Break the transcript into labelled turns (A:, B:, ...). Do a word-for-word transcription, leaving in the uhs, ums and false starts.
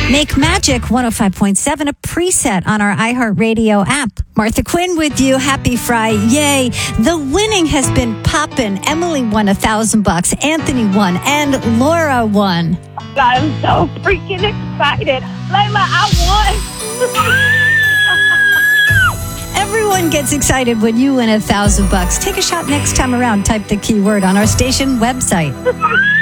A: Make Magic one oh five point seven a preset on our iHeartRadio app. Martha Quinn with you. Happy Friday. Yay. The winning has been poppin'. Emily won a thousand bucks. Anthony won. And Laura won.
B: I'm so freaking excited. Layla, I won.
A: Everyone gets excited when you win a thousand bucks. Take a shot next time around. Type the keyword on our station website.